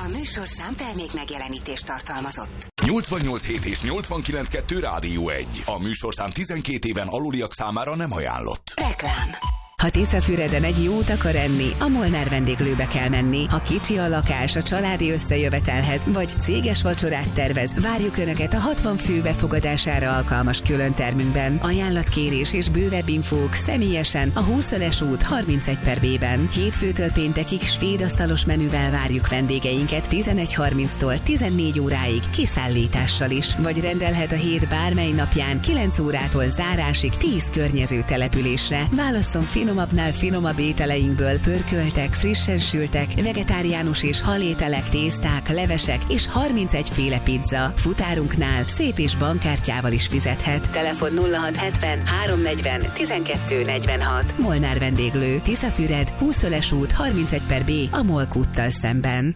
A műsorszám termék megjelenítést tartalmazott. 88.7 és 89.2 Rádió 1. A műsorszám 12 éven aluliak számára nem ajánlott. Reklám. Ha Tiszafüreden egy jót akar enni, a Molnár vendéglőbe kell menni. Ha kicsi a lakás a családi összejövetelhez, vagy céges vacsorát tervez, várjuk Önöket a 60 fő befogadására alkalmas különtermünkben. Ajánlatkérés és bővebb infók személyesen a 20-es út 31/B-ben. Hétfőtől péntekig svéd asztalos menüvel várjuk vendégeinket 11:30-tól 14 óráig kiszállítással is, vagy rendelhet a hét bármely napján 9 órától zárásig 10 környező településre. Választom finomabbnál finomabb ételeinkből pörköltek, frissen sültek, vegetáriánus és halételek, tészták, levesek és 31 féle pizza. Futárunknál szép és bankkártyával is fizethet. Telefon 0670 340 1246. Molnár vendéglő, Tiszafüred, 20-es út 31/B a Molk úttal szemben.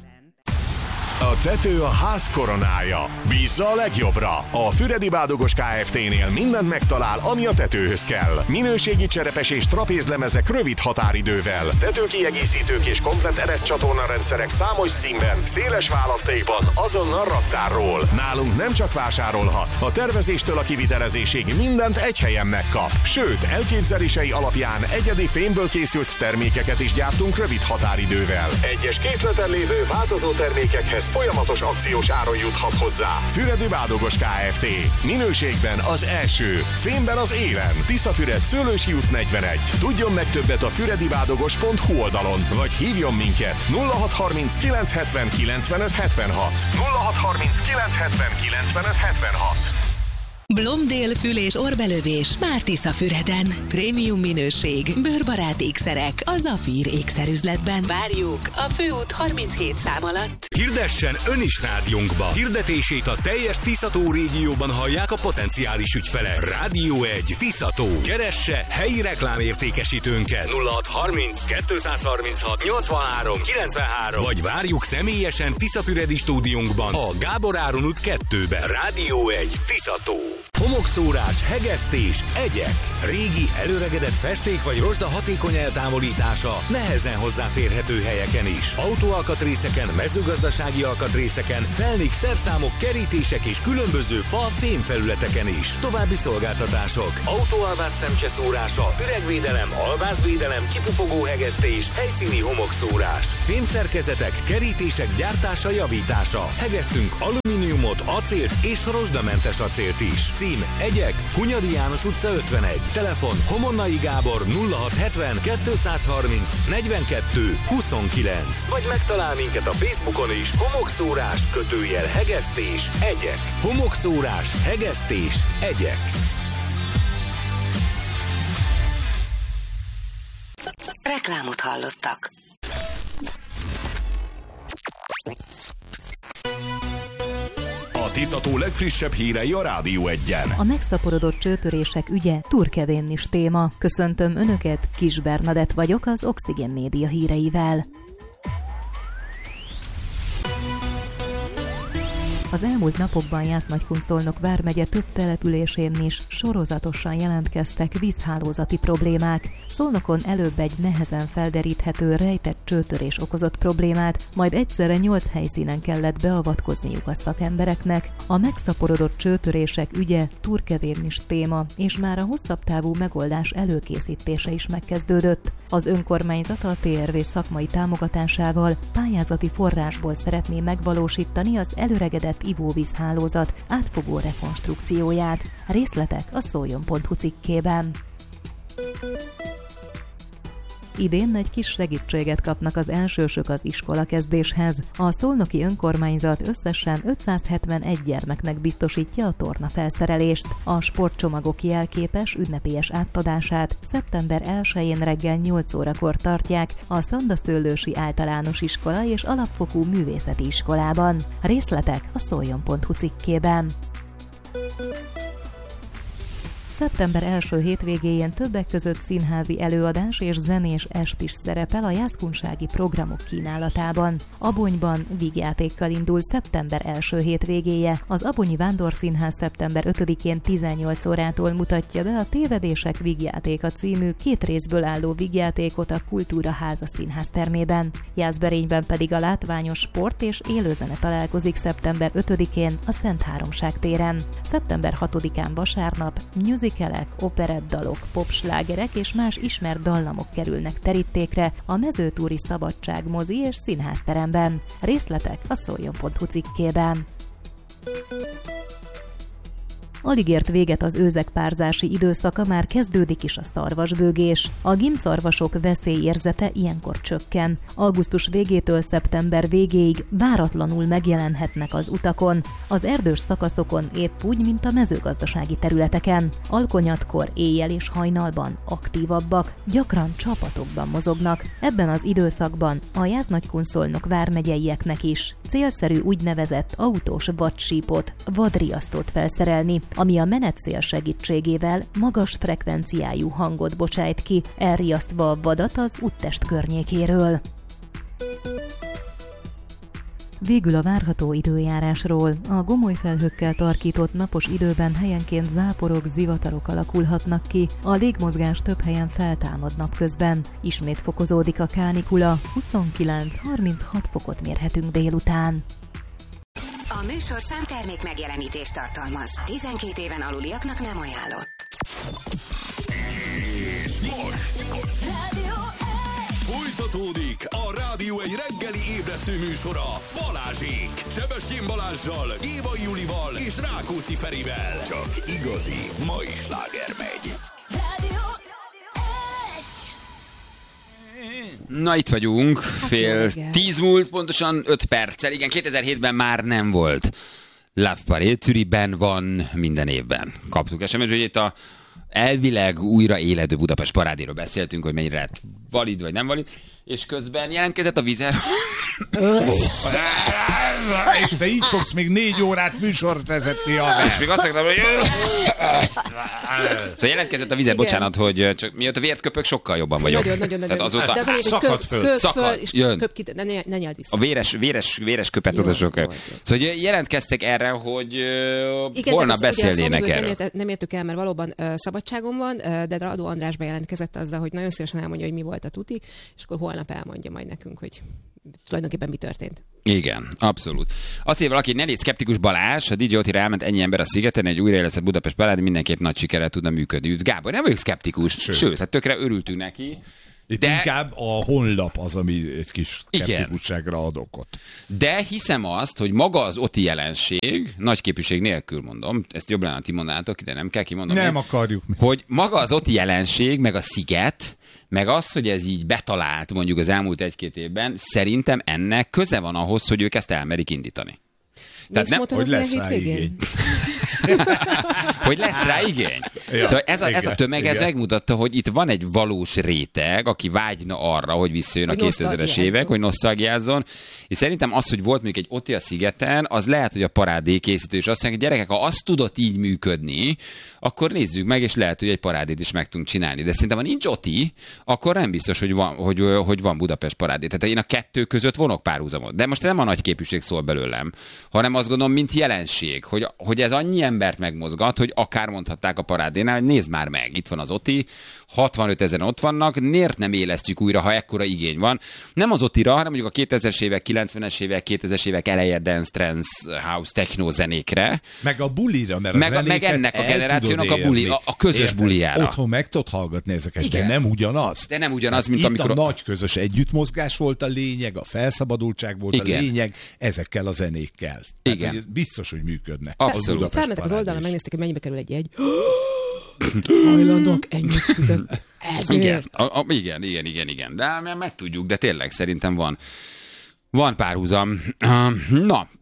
A tető a ház koronája. Bízza a legjobbra. A Füredi Bádogos Kft-nél mindent megtalál, ami a tetőhöz kell. Minőségi cserepes és trapézlemezek rövid határidővel. Tetőkiegészítők és komplett ereszcsatornarendszerek számos színben, széles választékban, azonnal raktárról. Nálunk nem csak vásárolhat. A tervezéstől a kivitelezésig mindent egy helyen megkap. Sőt, elképzelései alapján egyedi fémből készült termékeket is gyártunk rövid határidővel. Egyes készleten lévő változó termékekhez folyamatos akciós áron juthat hozzá. Füredi Bádogos Kft. Minőségben az első, fémben az élen. Tiszafüred, Szőlősi út 41. Tudjon meg többet a füredibádogos.hu oldalon, vagy hívjon minket 0630 970 95 76. 0630 970 95 76. Blomdél fül- és orrbelövés már Tiszafüreden. Prémium minőség, bőrbarát ékszerek a Zafír ékszerüzletben. Várjuk a főút 37 szám alatt. Hirdessen ön is rádiónkba. Hirdetését a teljes Tiszató régióban hallják a potenciális ügyfele. Rádió 1 Tiszató. Keresse helyi reklámértékesítőnket 0630 236 83 93, vagy várjuk személyesen Tiszafüredi stúdiónkban a Gábor Áron út 2-ben. Rádió 1 Tiszató. Homokszórás, hegesztés, egyek. Régi, előregedett festék vagy rozsda hatékony eltávolítása nehezen hozzáférhető helyeken is. Autóalkatrészeken, mezőgazdasági alkatrészeken, felnik, szerszámok, kerítések és különböző fa-fémfelületeken is. További szolgáltatások: autóalvás szemcseszórása, üregvédelem, alvázvédelem, kipufogó hegesztés, helyszíni homokszórás, fémszerkezetek, kerítések gyártása, javítása. Hegesztünk alumíniumot, acélt és rozsdamentes acélt is. Cím: Egyek, Hunyadi János utca 51. Telefon: Homonnai Gábor 0670 230 42 29. Vagy megtalál minket a Facebookon is. Homokszórás / hegesztés, egyek. Homokszórás, hegesztés, egyek. Reklámot hallottak. A Tiszató legfrissebb hírei a Rádió 1-en. A megszaporodott csőtörések ügye Turkevén is téma. Köszöntöm Önöket, Kis Bernadett vagyok az Oxigén Média híreivel. Az elmúlt napokban Jász-Nagykun-Szolnok vármegye több településén is sorozatosan jelentkeztek vízhálózati problémák. Szolnokon előbb egy nehezen felderíthető rejtett csőtörés okozott problémát, majd egyszerre 8 helyszínen kellett beavatkozniuk a szakembereknek. A megszaporodott csőtörések ügye Turkevén is téma, és már a hosszabb távú megoldás előkészítése is megkezdődött. Az önkormányzat a TRV szakmai támogatásával pályázati forrásból szeretné megvalósítani az előregedett ivóvízhálózat átfogó rekonstrukcióját. Részletek a szoljon.hu cikkében. Idén egy kis segítséget kapnak az elsősök az iskolakezdéshez. A szolnoki önkormányzat összesen 571 gyermeknek biztosítja a tornafelszerelést. A sportcsomagok jelképes ünnepélyes átadását szeptember 1-én reggel 8 órakor tartják a Szandaszőlősi Általános Iskola és Alapfokú Művészeti Iskolában. Részletek a szoljon.hu cikkében. Szeptember első hétvégéjén többek között színházi előadás és zenés est is szerepel a jászkunsági programok kínálatában. Abonyban vígjátékkal indul szeptember első hétvégéje. Az Abonyi Vándorszínház szeptember 5-én 18 órától mutatja be a Tévedések vígjátéka című 2 részből álló vígjátékot a Kultúraháza Színház termében. Jászberényben pedig a látványos sport és élőzene találkozik szeptember 5-én a Szent Háromság téren. Szeptember 6-án vasárnap musicalek, operettdalok, popslágerek és más ismert dallamok kerülnek terítékre a Mezőtúri Szabadság mozi és színházteremben. Részletek a szoljon.hu cikkében. Alig ért véget az őzekpárzási időszaka, már kezdődik is a szarvasbőgés. A gímszarvasok veszélyérzete ilyenkor csökken. Augusztus végétől szeptember végéig váratlanul megjelenhetnek az utakon, az erdős szakaszokon épp úgy, mint a mezőgazdasági területeken. Alkonyatkor, éjjel és hajnalban aktívabbak, gyakran csapatokban mozognak. Ebben az időszakban a Jász-Nagykunszolnok vármegyeieknek is célszerű úgynevezett autós vadsípot, vadriasztót felszerelni, ami a menetszél segítségével magas frekvenciájú hangot bocsájt ki, elriasztva a vadat az úttest környékéről. Végül a várható időjárásról. A gomoly felhőkkel tarkított napos időben helyenként záporok, zivatarok alakulhatnak ki. A légmozgás több helyen feltámad napközben. Ismét fokozódik a kánikula, 29-36 fokot mérhetünk délután. A műsor számtermék megjelenítést tartalmaz. 12 éven aluliaknak nem ajánlott. És most Rádió folytatódik a Rádió egy reggeli ébresztő műsora Balázsék. Sebestyén Balázssal, Géva Julival és Rákóczi Ferivel. Csak igazi mai sláger megy. Rádió. Na, itt vagyunk, fél 10 múlt, pontosan 5 perccel. Igen, 2007-ben már nem volt Love Parade, Zürichben van minden évben. Kaptuk SMS, hogy itt a elvileg újra éledő Budapest parádéről beszéltünk, hogy mennyire lett valid vagy nem valid, és közben jelentkezett a Vizer. És te így fogsz még 4 órát műsort vezetni a és még azt mondtam, hogy... Szóval jelentkezett a Vizer, bocsánat, hogy csak miatt a vért köpök, sokkal jobban vagyok. Nagyon. Azóta... De az a szakad föl. Szakad, és jön. köp ki, ne nyeld vissza. A véres köpet oda sokkal. Szóval jelentkeztek erre, hogy holnap beszélnének erről. Nem értük el, mert valóban szabadságon van, de Radó András bejelentkezett azzal, hogy nagyon szívesen elmondja, hogy mi volt a tuti, és akkor holnap elmondja majd nekünk, hogy tulajdonképpen mi történt. Igen, abszolút. Azt írja valaki, ne légy szkeptikus Balázs, ha DJ Otira elment ennyi ember a szigeten, egy újraélesztett Budapest Parád mindenképp nagy sikerrel tudna működni. Gábor, nem vagyok szkeptikus, sőt, hát tökre örültünk neki. Itt inkább a honlap az, ami egy kis szkeptikusságra ad okot. De hiszem azt, hogy maga az OTI jelenség, nagy képűség nélkül mondom, ezt jobb lenne, ti mondanátok, de nem kell kimondani. Nem akarjuk. Hogy maga az OTI jelenség, meg a sziget, meg az, hogy ez így betalált mondjuk az elmúlt 1-2 évben, szerintem ennek köze van ahhoz, hogy ők ezt elmerik indítani. Tehát nem, hogy lesz rá igény. Hogy lesz rá igény. Ja, szóval ez a tömeg, ez megmutatta, hogy itt van egy valós réteg, aki vágyna arra, hogy visszajön a 2000-es évek, hogy nosztalgiázzon. És szerintem az, hogy volt még egy OTI a szigeten, az lehet, hogy a parádé készítő, és azt mondják, hogy gyerekek, ha azt tudott így működni, akkor nézzük meg, és lehet, hogy egy parádét is meg tudunk csinálni. De szerintem, ha nincs OTI, akkor nem biztos, hogy van Budapest parádé. Tehát én a kettő között vonok párhuzamot. De most nem a nagy képűség szól belőlem, hanem azt gondolom, mint jelenség, hogy ez annyi embert megmozgat, hogy akár mondhatták a parádénál, hogy nézd már meg, itt van az OTI, 65 000 ott vannak, miért nem élesztjük újra, ha ekkora igény van? Nem az OTI-ra, hanem mondjuk a 2000-es évek, 90-es évek, 2000-es évek eleje dance, trance, house, techno zenékre. Meg a bulira, mert meg ennek a generációnak a buli, a közös bulijára. Otthon meg tudod hallgatni ezeket, igen. De nem ugyanaz. De nem ugyanaz, mint itt amikor... a nagy közös együttmozgás volt a lényeg, a felszabadultság volt igen. A lényeg, ezekkel a zenékkel. Igen. Tehát, biztos, hogy működne. Abszolút. Felmentek az oldalon, megnézték, hogy mennyibe kerül egy jegy. Hajlandók ennyit fizet. Igen. De meg tudjuk, de tényleg szerintem van párhuzam. Na,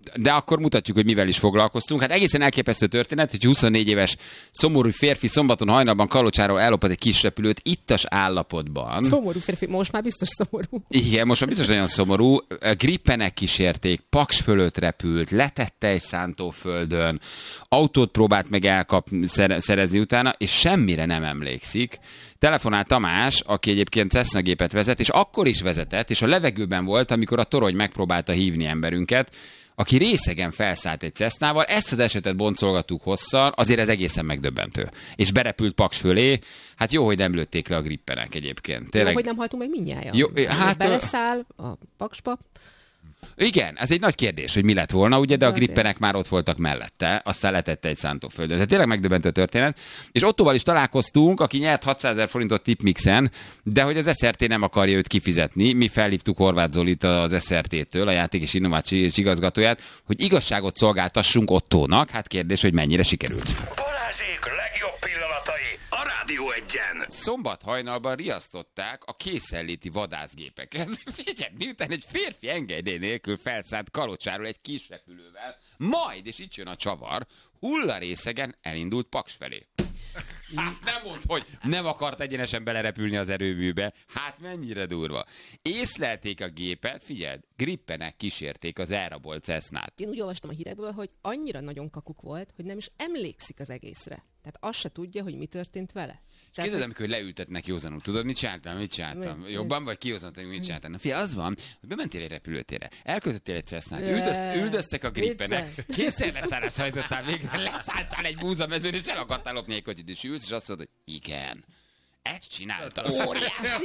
de akkor mutatjuk, hogy mivel is foglalkoztunk. Hát egészen elképesztő történet, hogy 24 éves szomorú férfi szombaton hajnalban Kalocsáról ellopott egy kis repülőt ittas állapotban. Szomorú férfi, most már biztos szomorú. Igen, most már biztos nagyon szomorú. Grippenek kísérték, Paks fölött repült, letette egy szántóföldön, autót próbált meg szerezni utána, és semmire nem emlékszik. Telefonál Tamás, aki egyébként Cessna gépet vezet, és akkor is vezetett, és a levegőben volt, amikor a torony megpróbálta hívni emberünket, aki részegen felszállt egy Cessnával. Ezt az esetet boncolgattuk hosszan, azért ez egészen megdöbbentő. És berepült Paks fölé, hát jó, hogy nem lőtték le a Grippenek egyébként. Tényleg... Jó, hogy nem haltunk meg mindnyájan. Jó, hát beleszáll a Paksba. Igen, ez egy nagy kérdés, hogy mi lett volna, ugye, de a Grippenek már ott voltak mellette, aztán letette egy szántóföldön. Tehát tényleg megdöbbentő történet. És Ottóval is találkoztunk, aki nyert 600 000 forintot tipmixen, de hogy az SRT nem akarja őt kifizetni. Mi felhívtuk Horváth Zolit az SRT-től, a játék és innovációs igazgatóját, hogy igazságot szolgáltassunk Ottónak. Hát kérdés, hogy mennyire sikerült. Balázsék legjobb pillanatai a Rádió 1-en. Szombat hajnalban riasztották a készenléti vadászgépeket. Figyelj, miután egy férfi engedély nélkül felszállt Kalocsáról egy kis repülővel, majd, és itt jön a csavar, hullarészegen elindult Paks felé. Hát nem mondd, hogy nem akart egyenesen belerepülni az erőműbe. Hát mennyire durva. Észlelték a gépet, figyeld, Grippenek kísérték az elrabolt Cessnát. Én úgy olvastam a hírekből, hogy annyira nagyon kakuk volt, hogy nem is emlékszik az egészre. Tehát azt se tudja, hogy mi történt vele. Képzeld, amikor leültetnek józanul, tudod, mit csináltam? Jobban vagy kihozottam, mit csináltam? Na figyelj, az van, hogy bementél egy repülőtérre, elköltöttél egy Cessnát, üldöztek a Grippenek, kényszerleszállás hajtottál végre, leszálltál egy búzamezőn, és el akartál lopni egy kocsit, és ülsz, és azt mondod, hogy igen, ezt csináltam. Óriási.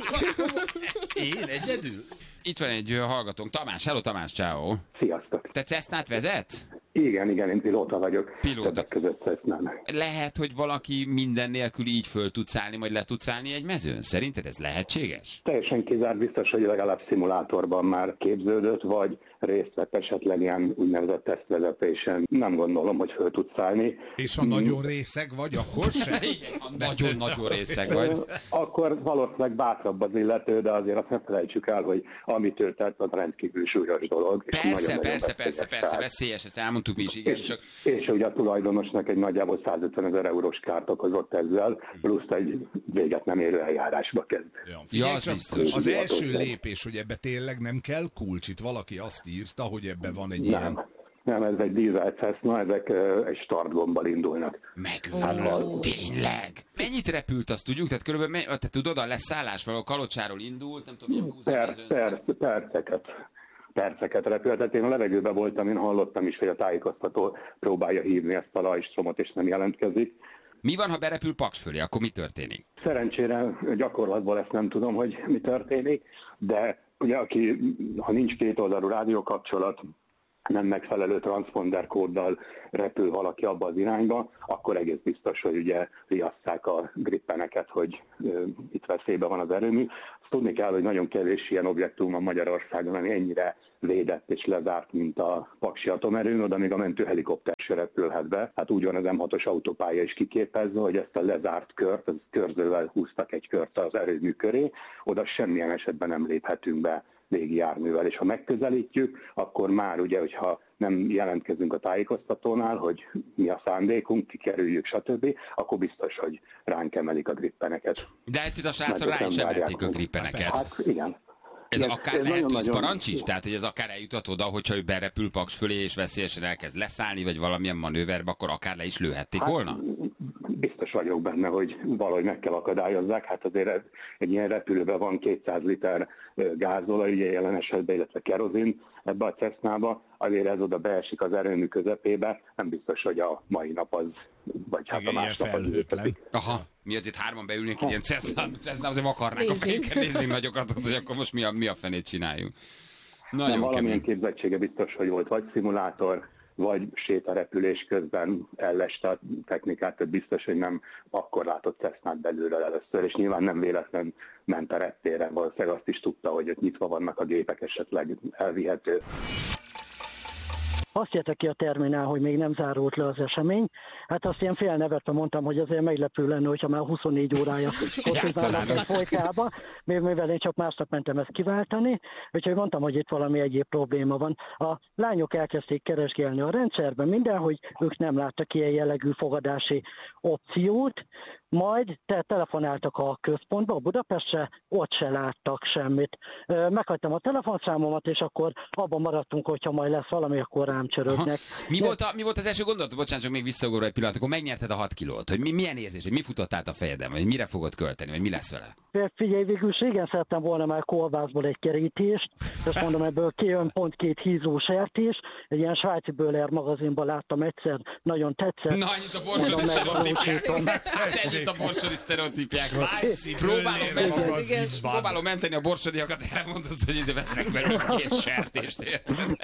Én egyedül? Itt van egy hallgatónk, Tamás. Hello Tamás, ciao. Sziasztok. Te Cessnát vezetsz? Igen, én pilóta vagyok. Pilóta. Között Cessnán. Lehet, hogy valaki minden nélkül így föl tud szállni, majd le tud szállni egy mezőn? Szerinted ez lehetséges? Teljesen kizárt, biztos, hogy legalább szimulátorban már képződött, vagy részt vett esetleg ilyen úgynevezett tesztvezetésen. Nem gondolom, hogy föl tud szállni. És ha nagyon részeg vagy, akkor sem? Igen, ha nagyon-nagyon részeg vagy. Akkor valószínűleg bátrabb az illető, de azért azt ne felejtsük el, hogy amit ő tett, az rendkívül súlyos dolog. Persze, veszélyes, ezt elmondtuk mi is, igen. És ugye a tulajdonosnak egy nagyjából 150 000 eurós kárt okozott ezzel, plusz egy véget nem érő eljárásba kezd. Az első lépés, hogy ebbe tényleg nem kell kulcs, itt valaki azt írta, hogy ebbe van egy ilyen... Nem, ez egy dízel Cessna, ezek egy startgombbal indulnak. Tényleg? Mennyit repült, azt tudjuk? Tehát körülbelül, te tudod, a leszállás valahol Kalocsáról indult, nem tudom, milyen perceket repült. Tehát én a levegőben voltam, én hallottam is, hogy a tájékoztató próbálja hívni ezt a lajstromot, és nem jelentkezik. Mi van, ha berepül Paks fölé? Akkor mi történik? Szerencsére gyakorlatból ezt nem tudom, hogy mi történik, de ugye ha nincs kétoldalú rádiókapcsolat, nem megfelelő transponder kóddal repül valaki abba az irányba, akkor egész biztos, hogy ugye riasszák a Grippeneket, hogy itt veszélyben van az erőmű. Azt tudni kell, hogy nagyon kevés ilyen objektum van Magyarországon, ami ennyire védett és lezárt, mint a Paksi atomerőn, oda még a mentőhelikopter se repülhet be. Hát úgy van az M6-os autópálya is kiképezve, hogy ezt a lezárt kört, az körzővel húztak egy kört az erőmű köré, oda semmilyen esetben nem léphetünk be légi járművel, és ha megközelítjük, akkor már ugye, hogyha nem jelentkezünk a tájékoztatónál, hogy mi a szándékunk, kikerüljük, stb., akkor biztos, hogy ránk emelik a Grippeneket. De itt a srácra rá is emelték a Grippeneket. Hát igen. Ez akár lehet tűzparancs is? Tehát, hogy ez akár eljuthat oda, hogyha ő berepül Paks fölé, és veszélyesen elkezd leszállni, vagy valamilyen manőverbe, akkor akár le is lőhették volna? Biztos vagyok benne, hogy valahogy meg kell akadályozzák. Hát azért egy ilyen repülőben van 200 liter gázolaj, ugye jelen esetben, illetve kerozin ebbe a Cessnába, azért ez oda beesik az erőmű közepébe, nem biztos, hogy a mai nap az, vagy hát a másnap az ütődik. Aha, mi azért hárman beülnénk egy ilyen Cessnába, azért vakarnák a fejünket, nézzünk nagyokat, hogy akkor most mi a fenét csináljunk. Nem, valamilyen képzettsége biztos, hogy volt, vagy szimulátor, vagy sétarepülés közben elleste a technikát, tehát biztos, hogy nem akkor látott Cessnát belülről először, és nyilván nem véletlen ment a reptére, valószínűleg azt is tudta, hogy ott nyitva vannak a gépek, esetleg elvihető. azt jött ki a terminál, hogy még nem zárult le az esemény. Hát azt ilyen félnevetve mondtam, hogy azért meglepő lenne, hogyha már 24 órája hosszúznának egy folykába, mivel én csak másnap mentem ezt kiváltani, úgyhogy mondtam, hogy itt valami egyéb probléma van. A lányok elkezdték keresgélni a rendszerben mindenhogy ők nem láttak ilyen jellegű fogadási opciót, majd telefonáltak a központba, a Budapestre, ott se láttak semmit. Meghagytam a telefonszámomat, és akkor abban maradtunk, hogyha majd lesz valami, akkor rám csörögnek. Mi volt az első gondolat? Bocsánat, csak még visszagorul egy pillanat, akkor megnyerted a 6 kilót. Hogy milyen érzés, hogy mi futott át a fejedben, vagy mire fogod költeni, vagy mi lesz vele? Figyelj, végül igen, szerettem volna már kolbászból egy kerítést, és mondom, ebből kijön pont 2 hízó sertés, egy ilyen svájci Böhler magazinban láttam egyszer, nagyon tetszett. Na, annyit a borsodi sztereotípiák. A borsodi sztereotípiák. Próbálom menteni a borsodiakat, elmondod, hogy ide veszek belőle 2 sertést.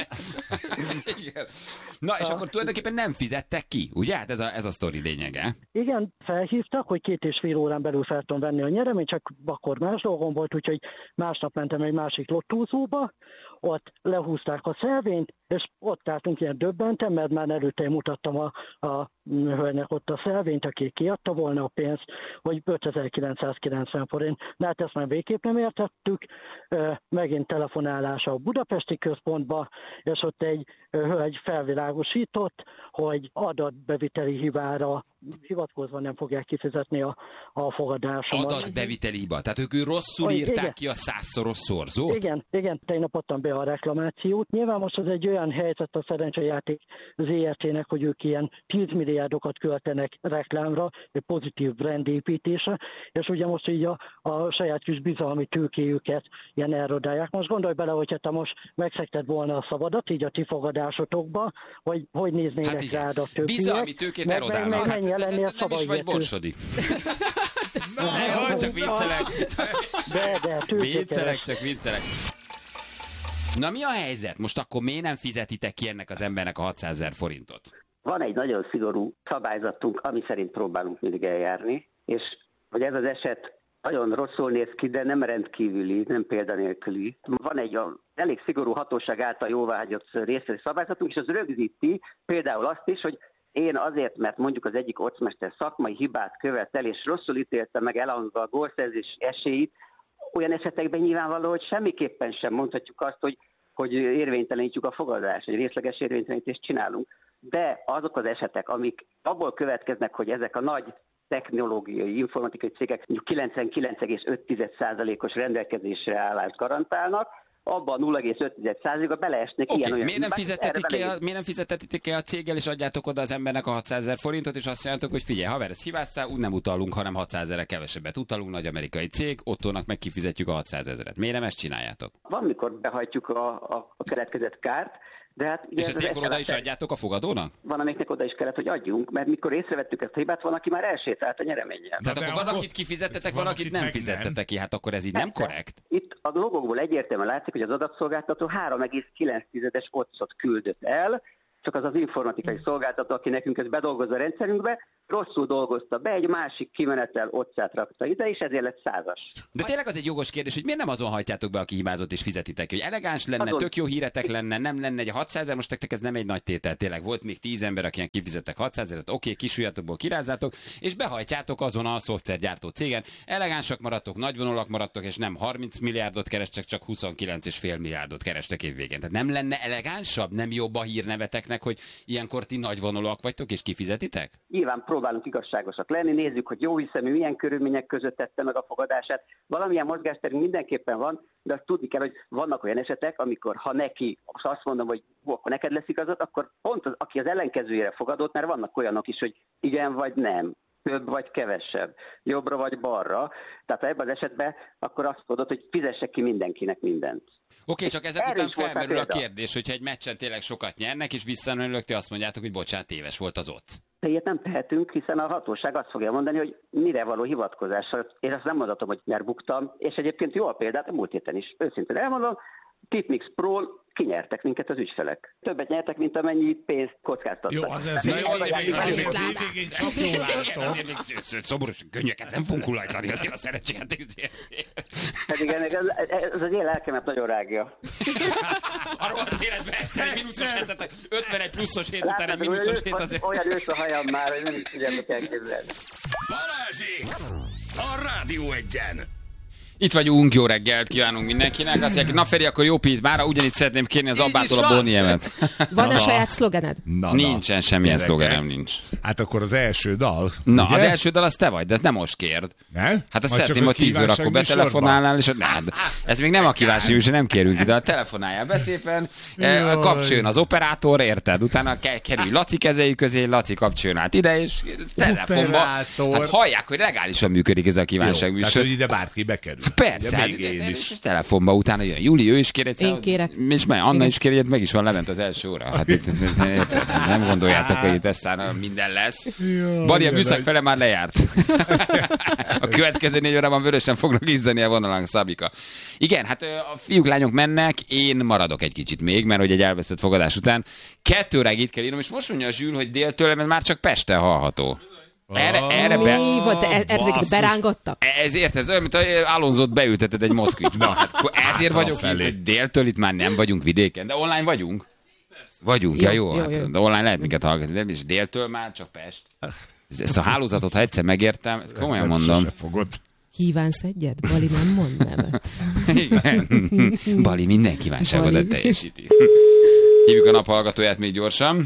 Na, és akkor tulajdonképpen nem fizettek ki, ugye? Hát ez a sztori lényege. Igen, felhívtak, hogy 2,5 órán belül fel tudom venni a nyereményt, csak akkor más dolgom volt, úgyhogy másnap mentem egy másik lottózóba, ott lehúzták a szelvényt, és ott álltunk ilyen döbbenten, mert már előtte mutattam a hölgynek ott a szelvényt, aki kiadta volna a pénzt, hogy 5990 forint. De hát ezt már végképp nem értettük. Megint telefonálás a budapesti központba, és ott egy hölgy felvilágosított, hogy adatbeviteli hibára hivatkozva nem fogják kifizetni a fogadásomat. Adatbeviteli hiba? Tehát ők rosszul írták ki a 100-szoros szorzót? Igen, tegnap adtam be a reklamációt. Nyilván most az egy olyan helyzet a szerencsejáték ZRT-nek, hogy ők ilyen 10 milliárdokat költenek reklámra, egy pozitív brandépítésre, és ugye most így a saját kis bizalmi tőkéjüket ilyen elrodálják. Most gondolj bele, hogyha te most megszegted volna a szabadat, így a ti fogadásotokba, hogy néznének rád a többiek. Bizalmi tőkét erodálnak. Nem is vagy borsodi. Csak viccelek. Viccelek. Na mi a helyzet? Most akkor miért nem fizetitek ki ennek az embernek a 600 000 forintot? Van egy nagyon szigorú szabályzatunk, ami szerint próbálunk mindig eljárni, és hogy ez az eset nagyon rosszul néz ki, de nem rendkívüli, nem példanélküli. Van egy elég szigorú hatóság által jóváhagyott részletes szabályzatunk, és az rögzíti például azt is, hogy én azért, mert mondjuk az egyik ocmester szakmai hibát követel, és rosszul ítélte meg elandva a gólszerzés esélyt, olyan esetekben nyilvánvaló, hogy semmiképpen sem mondhatjuk azt, hogy érvénytelenítjük a fogadást, hogy részleges érvénytelenítést csinálunk. De azok az esetek, amik abból következnek, hogy ezek a nagy technológiai, informatikai cégek 99,5%-os rendelkezésre állást garantálnak, abban 0,5%-a beleesnek ilyen olyan. Miért nem fizetetitek el a céggel, és adjátok oda az embernek a 600 000 forintot, és azt mondjátok, hogy figyelj, haver, ezt hibáztál, úgy nem utalunk, hanem 600 000-re kevesebbet utalunk, nagy amerikai cég, Ottónak meg kifizetjük a 600 000-et. Miért nem ezt csináljátok? Van, mikor behajtjuk a keletkezett kárt, de hát... És ezt ilyenkor oda is adjátok a fogadónak? Van, amiknek oda is kellett, hogy adjunk, mert mikor észrevettük ezt a hibát, van, aki már elsétált a nyereménnyel. Tehát akkor van, akit kifizettetek, van, akit nem fizettetek ki, hát akkor ez így nem korrekt? Itt a dolgokból egyértelműen látszik, hogy az adatszolgáltató 3,9-es otcot küldött el, csak az informatikai szolgáltató, aki nekünk ezt bedolgozza a rendszerünkbe, rosszul dolgozta be, egy másik kimenetel otcát rakta ide, és ezért lett 100-as. De tényleg az egy jogos kérdés, hogy miért nem azon hajtjátok be, aki hibázott és fizetitek, hogy elegáns lenne, tök jó híretek lenne, nem lenne egy 600 000, most nektek ez nem egy nagy tétel, tényleg volt még 10 ember, akik kifizettek 600 000-et, oké, kisúlyatokból kirázzátok, és behajtjátok azon a szoftvergyártó cégen, elegánsak maradtok, nagyvonalak maradtok, és nem 30 milliárdot kerestek, csak 29,5 milliárdot kerestek évvégén. Tehát nem lenne elegánsabb, nem jobb a hírneveteknek, hogy ilyenkor ti nagyvonalak vagytok és kifizetitek? Nyilván próbálunk igazságosak lenni, nézzük, hogy jó hiszemű, milyen körülmények között tette meg a fogadását. Valamilyen mozgásterünk mindenképpen van, de azt tudni kell, hogy vannak olyan esetek, amikor ha neki, azt mondom, hogy akkor neked lesz igazad, akkor pont az, aki az ellenkezőjére fogadott, mert vannak olyanok is, hogy igen vagy nem, több vagy kevesebb, jobbra vagy balra. Tehát ebben az esetben akkor azt mondod, hogy fizessek ki mindenkinek mindent. Oké, csak ezek után felmerül a kérdés, hogyha egy meccsen tényleg sokat nyernek, és visszamenőleg ti azt mondjátok, hogy bocsánat, téves volt az ott. De ilyet nem tehetünk, hiszen a hatóság azt fogja mondani, hogy mire való hivatkozással. Én azt nem mondhatom, hogy mert buktam, és egyébként jó a példát a múlt héten is. Őszintén elmondom, Tipmix Pro kinyertek minket az ügyfelek. Többet nyertek, mint amennyi pénzt kockáztattak. Jó, az csak jól látom. Szomoros könnyeket nem fogunk hulajtani azért a szerencséget. Hát igen, ez az én lelkemet nagyon rágja. Arról az életben egyszerű mínuszos hétetek, 51 pluszos hét után egy mínuszos hét azért. Olyan ősz a hajam már, hogy nem is tudjátok elképzelni. Balázsék! A Rádió Egyen! Itt vagyunk, jó reggelt kívánunk mindenkinek. Azt mondják, na Feri, akkor jó pít, mára ugyanígy szeretném kérni az Abbától a Bóniemet. Van-e saját szlogened? Nincsen, semmilyen szlogenem nincs. Hát akkor az első dal. Na, ugye? az első dal az te vagy, de ez nem most kérd. Ne? Hát azt szeretném, hogy 10 órakor betelefonálnál, és ez még nem a kíváncsi műsor, nem kérünk ide, telefonáljál be szépen, kapcsoljon az operátor, érted? Utána kerülj Laci kezei közé, Laci kapcsoljon át ide, és telefonba. Hát hallják, hogy legálisan működik ez a kívánság műsor. Tehát, hogy ide bárki bekerül. Persze, és telefonba utána jön Júli, ő is kér egyszer. Én kérek. És Anna is kér, meg is van lement az első óra. Hát itt, nem gondoljátok, hogy itt aztán minden lesz. Bari, a műszak fele már lejárt. A következő 4 órában vörösen fognak izzani a vonalán, Szabika. Igen, hát a fiúk, lányok mennek, én maradok egy kicsit még, mert hogy egy elvesztett fogadás után 2 óráig itt kell írnom, és most mondja a Zsül, hogy déltől, mert már csak Pesten hallható. Erre mi volt? Berángattak? Ez érted, olyan, mint Alonzót beülteted egy Moszkvicsba. Hát ezért vagyok itt, hogy déltől itt már nem vagyunk vidéken, de online vagyunk. Vagyunk, jó. Hát, de online lehet minket hallgatni, de és déltől már csak Pest. Ezt a hálózatot, ha egyszer megértem, komolyan mondom. Kívánsz egyet? Bali nem mond nevet. Igen. Bali minden kívánságodat teljesíti. Hívjuk a nap hallgatóját még gyorsan.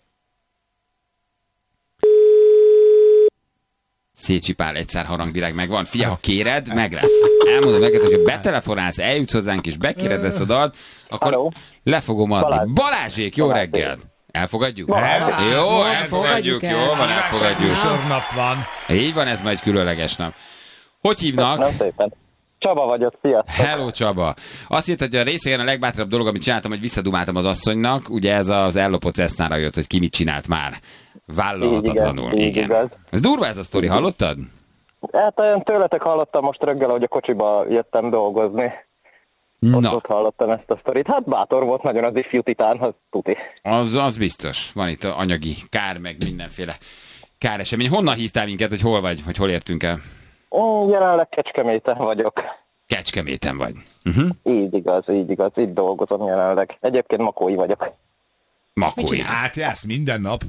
Szécsi Pál egyszer harangvilág megvan. Fia, ha kéred, meg lesz. Elmondom neked, hogy ha betelefonálsz, eljutsz hozzánk és bekéred ezt a dalt, akkor le fogom adni. Balázsék, jó reggel! Elfogadjuk? Jó, elfogadjuk. Jó van, elfogadjuk. Sornap van. Így van, ez majd különleges nap. Hogy hívnak? Nem szépen. Csaba vagyok, sziasztok. Hello, Csaba. Azt írta, hogy a részegen a legbátrabb dolog, amit csináltam, hogy visszadumáltam az asszonynak. Ugye ez az ellopott Cessnára jött, hogy ki mit csinált már. Vállalhatatlanul. Igen. Ez durva ez a sztori, hallottad? Hát olyan tőletek hallottam most reggel, hogy a kocsiba jöttem dolgozni. Ott hallottam ezt a sztorit. Hát bátor volt nagyon az ifjú titán, az tuti. Az biztos. Van itt anyagi kár, meg mindenféle káresemény. Honnan hívtál minket, hogy hol vagy, hogy hol értünk el? Jelenleg Kecskeméten vagyok. Kecskeméten vagy. Így igaz, itt dolgozom jelenleg. Egyébként makói vagyok. Makói. Hát jársz minden nap?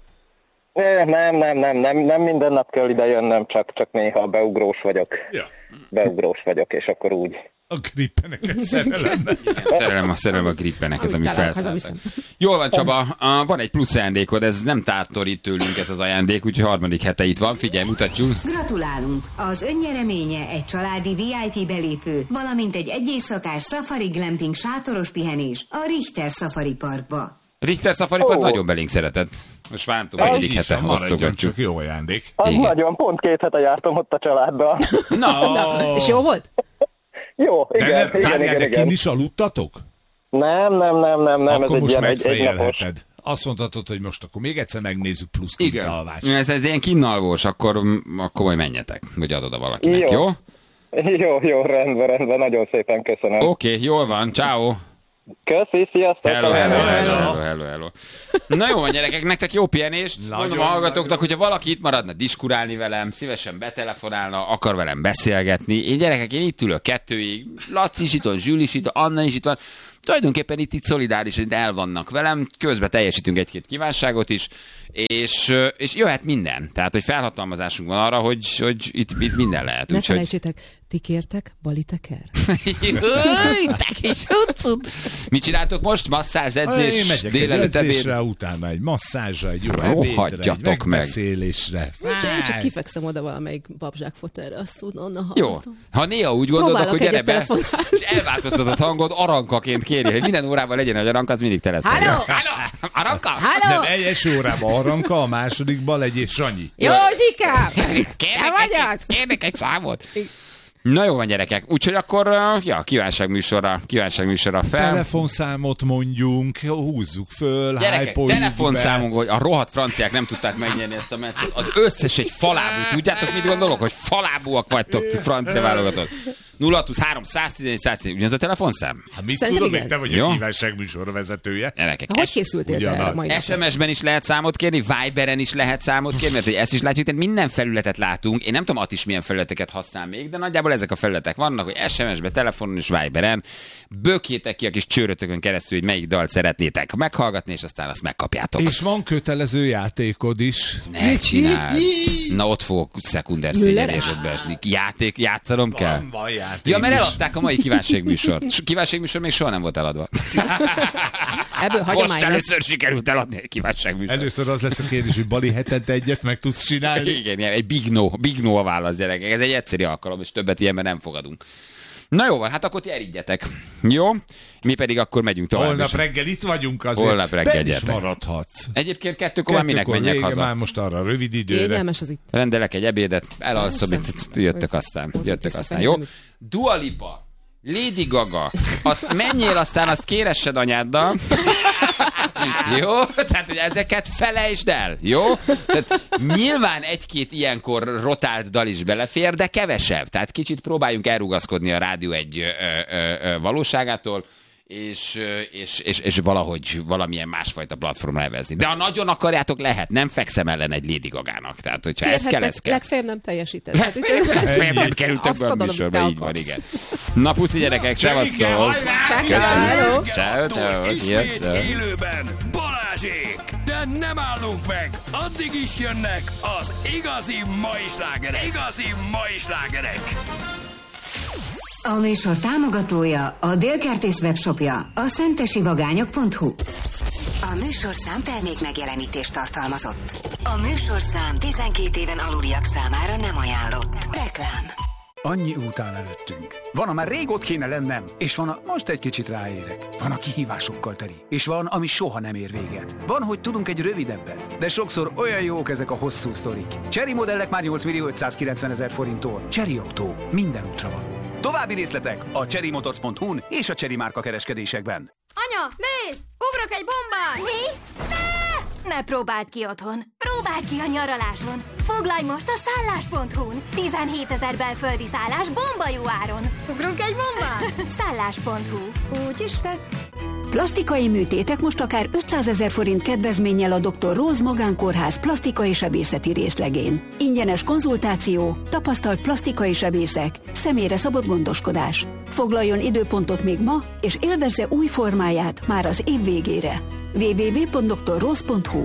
Nem minden nap kell ide jönnöm, csak néha beugrós vagyok. Ja. Beugrós vagyok, és akkor úgy. A grippeneket szerelem. Szerelem a grippeneket, ami felszálltak. Jól van, Csaba, van egy plusz ajándékod, ez nem tártorít tőlünk ez az ajándék, úgyhogy 3. hete itt van, figyelj, mutatjuk. Gratulálunk! Az önnyereménye egy családi VIP belépő, valamint egy éjszakás safari glamping sátoros pihenés a Richter Safari Parkba. Richter Safari Park nagyon belénk szeretett. Most már nem tudom, 4. hete osztogatjuk. Jó ajándék. Az nagyon, pont 2 hete jártam ott a családdal. Na, és jó volt? Jó, igen. De kint is aludtatok? Nem. Akkor ez most egy napos. Azt mondhatod, hogy most akkor még egyszer megnézzük plusz kintalvást. Ez ilyen kinnalvós, akkor majd menjetek, vagy adod a valakinek, jó? Jó, rendben, nagyon szépen köszönöm. Oké, jól van, ciao. Köszi, sziasztok! Hello. Na jó van, gyerekek, nektek jó pihenést. Mondom a hallgatóknak, hogyha valaki itt maradna diskurálni velem, szívesen betelefonálna, akar velem beszélgetni. Én gyerekek, én itt ülök 2-ig, Laci is itt van, Zsül is itt van, Anna is itt van. Tulajdonképpen itt szolidáris, hogy el vannak velem, közben teljesítünk 1-2 kívánságot is, és jöhet minden. Tehát, hogy felhatalmazásunk van arra, hogy itt minden lehet. Ne felejtsétek, ti kértek, Bali teker? Te kis hucud! Mit csináltok most? Masszázs, edzés, én megyek egy edzésre, utána egy masszázsra, egy jó ebédre, egy megbeszélésre. Én csak kifekszem oda valamelyik babzsák fotelre, azt onnan hallgatom. Jó. Ha néha úgy gondolod, akkor gyere be, és elváltoztatod hangod, arankaként kéri, hogy minden órában legyen egy aranka, az mindig te lesz. Halló! Aranka? Halló! Nem, első órában aranka, a másodikban legyél Sanyi. Józsikám! Te vagy az? Kérnek egy számot. Na jó van, gyerekek. Úgyhogy akkor kívánságműsorra fel. Telefonszámot mondjunk, húzzuk föl, gyerekek, telefonszámunk, hogy a rohadt franciák nem tudták megnyerni ezt a meccset. Az összes egy falábú. Tudjátok, mit gondolok? Hogy falábúak vagytok, francia válogatott. 0-3 111 111, ugyanaz a telefonszám? Hát mit tudom, én te vagy a kívánságműsor vezetője. Hogy készültél erre? SMS-ben is lehet számot kérni, Viberen is lehet számot kérni, mert ezt is látjuk, tehát minden felületet látunk. Én nem tudom, Attis milyen felületeket használ még, de nagyjából ezek a felületek vannak, hogy SMS-ben, telefonon és Viberen. Bökjétek ki a kis csőrötökön keresztül, hogy melyik dalt szeretnétek meghallgatni, és aztán azt megkapjátok. És van kötelező játékod is. Ne csináld. Na ott fogok szekunder szégyenérzetbe esni. Játszanom kell? Van játék. Ja, mert eladták a mai kívánságműsort. Kívánságműsor még soha nem volt eladva. Ebből hagyomány. Most először sikerült eladni egy kívánságműsort. Először az lesz a kérdés, hogy Bali hetente egyet meg tudsz csinálni. Igen, egy big no a válasz, gyerekek. Ez egy egyszerű alkalom, és többet ilyenben nem fogadunk. Na jó van, hát akkor ti erigyetek. Jó? Mi pedig akkor megyünk tovább. Holnap reggel itt vagyunk azért. Holnap reggel is maradhatsz. Egyébként 2-kor már minek menjek haza? Már most arra rövid időre. Kényelmes az itt. Rendelek egy ebédet, elalszom, jöttök aztán. Jó? Dua Lipa, Lady Gaga, azt menjél, aztán azt kéressed anyáddal. Jó? Tehát, hogy ezeket felejtsd el. Jó? Tehát nyilván egy-két ilyenkor rotált dal is belefér, de kevesebb. Tehát kicsit próbáljunk elrugaszkodni a Rádió egy valóságától, és valahogy valamilyen másfajta platformra elvezni. De ha nagyon akarjátok, lehet. Nem fekszem ellen egy Lady Gagának. Tehát, hogyha ez kell, ez kell. Legfeljebb nem teljesített. Legfeljebb nem kerültök be a műsorba, így van, igen. Na, puszi gyerekek, szevasztok! Ciao. Élőben Balázsék! De nem állunk meg! Addig is jönnek az igazi mai slágerek! A műsor támogatója, a Dél-Kertész webshopja, a szentesivagányok.hu. A műsorszám termék megjelenítést tartalmazott. A műsorszám 12 éven aluliak számára nem ajánlott. Reklám. Annyi út áll előttünk. Van, már rég ott kéne lennem, és van, most egy kicsit ráérek. Van, a kihívásokkal teli, és van, ami soha nem ér véget. Van, hogy tudunk egy rövidebbet, de sokszor olyan jók ezek a hosszú sztorik. Chery modellek már 8.590.000 forinttól. Chery Autó, minden útra való. További részletek a cherrymotors.hu-n és a Chery márka kereskedésekben. Anya, nézd! Ugrok egy bombát! Mi? Ne próbáld ki otthon! Próbáld ki a nyaraláson! Foglalj most a szállás.hu-n! 17 000 belföldi szállás bomba jó áron! Ugrunk egy bombát? Szállás.hu. Úgy is lett. Plastikai műtétek most akár 500 000 forint kedvezménnyel a Dr. Rose Magánkórház plastikai sebészeti részlegén. Ingyenes konzultáció, tapasztalt plastikai sebészek, személyre szabott gondoskodás. Foglaljon időpontot még ma, és élvezze új formáját már az év végére. www.drrose.hu.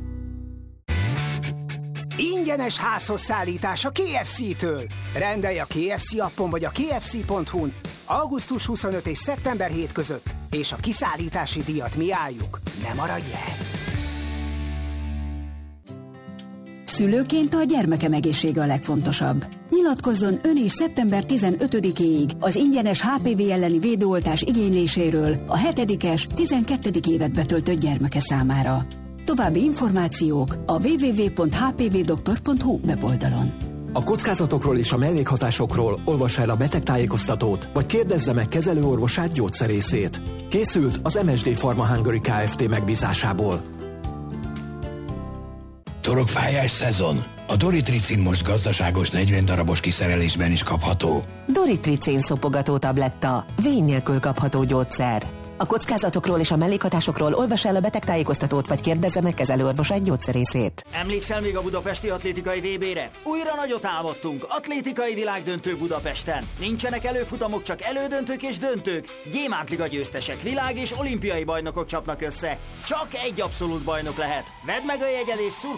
Ingyenes házhoz szállítás a KFC-től. Rendelj a KFC appon vagy a kfc.hu-n augusztus 25 és szeptember 7 között, és a kiszállítási díjat mi álljuk. Ne maradj el! Szülőként a gyermekem egészsége a legfontosabb. Nyilatkozzon ön is szeptember 15-éig az ingyenes HPV elleni védőoltás igényléséről a 7-es, 12. évet betöltött gyermeke számára. További információk a www.hpvdoktor.hu weboldalon. A kockázatokról és a mellékhatásokról olvassa el a betegtájékoztatót, vagy kérdezze meg kezelőorvosát, gyógyszerészét. Készült az MSD Pharma Hungary Kft. Megbízásából. Torokfájás szezon. A Doritricin most gazdaságos 40 darabos kiszerelésben is kapható. Doritricin szopogató tabletta. Vény nélkül kapható gyógyszer. A kockázatokról és a mellékhatásokról olvassa el a betegtájékoztatót, vagy kérdezze meg kezelőorvosát, gyógyszerészét. Emlékszel még a budapesti atlétikai VB-re? Újra nagyot álmodtunk. Atlétikai világdöntő Budapesten. Nincsenek előfutamok, csak elődöntők és döntők. Gyémántliga győztesek, világ és olimpiai bajnokok csapnak össze. Csak egy abszolút bajnok lehet. Vedd meg a jegyed és szurkolj